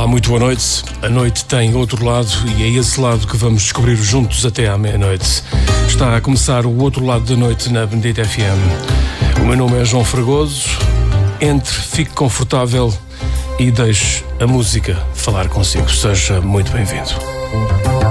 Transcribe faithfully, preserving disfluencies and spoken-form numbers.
Olá, muito boa noite. A noite tem outro lado e é esse lado que vamos descobrir juntos até à meia-noite. Está a começar o outro lado da noite na Bendita F M. O meu nome é João Fragoso. Entre, fique confortável e deixe a música falar consigo. Seja muito bem-vindo.